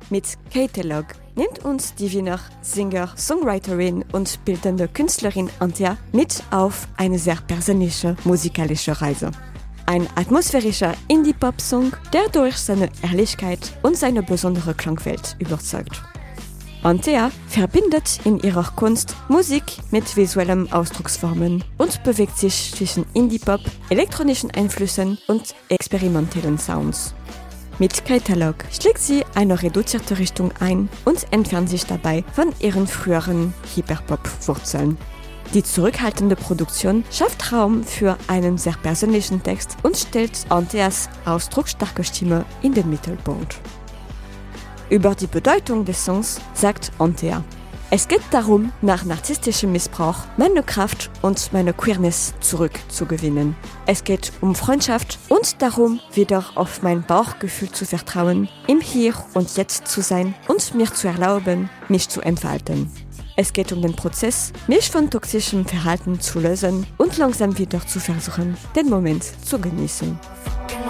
Mit Catalog nimmt uns die Wiener Singer, Songwriterin und bildende Künstlerin Antea mit auf eine sehr persönliche musikalische Reise. Ein atmosphärischer Indie-Pop-Song, der durch seine Ehrlichkeit und seine besondere Klangwelt überzeugt. Antea verbindet in ihrer Kunst Musik mit visuellen Ausdrucksformen und bewegt sich zwischen Indie-Pop, elektronischen Einflüssen und experimentellen Sounds. Mit Catalog schlägt sie eine reduzierte Richtung ein und entfernt sich dabei von ihren früheren Hyperpop-Wurzeln. Die zurückhaltende Produktion schafft Raum für einen sehr persönlichen Text und stellt Anteas ausdrucksstarke Stimme in den Mittelpunkt. Über die Bedeutung des Songs sagt Antea: Es geht darum, nach narzisstischem Missbrauch meine Kraft und meine Queerness zurückzugewinnen. Es geht um Freundschaft und darum, wieder auf mein Bauchgefühl zu vertrauen, im Hier und Jetzt zu sein und mir zu erlauben, mich zu entfalten. Es geht um den Prozess, mich von toxischem Verhalten zu lösen und langsam wieder zu versuchen, den Moment zu genießen.